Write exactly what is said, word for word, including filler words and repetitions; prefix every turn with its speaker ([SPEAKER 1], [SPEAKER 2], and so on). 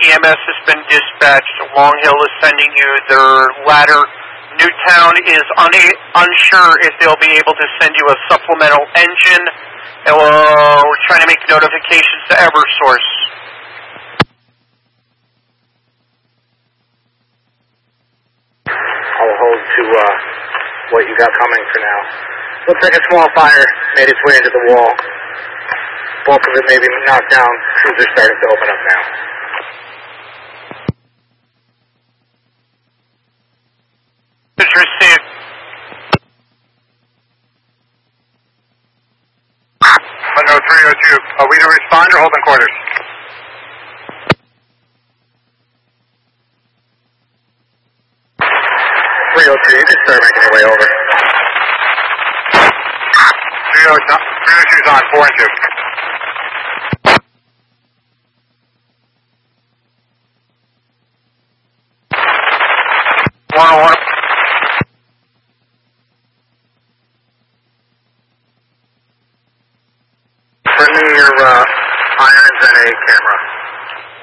[SPEAKER 1] M S has been dispatched. Long Hill is sending you their ladder. Newtown is una- unsure if they'll be able to send you a supplemental engine. And we're, we're trying to make notifications to Eversource.
[SPEAKER 2] I'll hold to uh, what you got coming for now. Looks like a small fire made its way into the wall. Bulk of it may be knocked down. Crews are starting to open up now.
[SPEAKER 1] Is received.
[SPEAKER 3] Unknown three oh two, are we to respond or holding quarters?
[SPEAKER 2] three oh two, you can start making your way over.
[SPEAKER 3] three oh two is on, four and two.
[SPEAKER 1] one oh one.
[SPEAKER 2] Bring me your uh,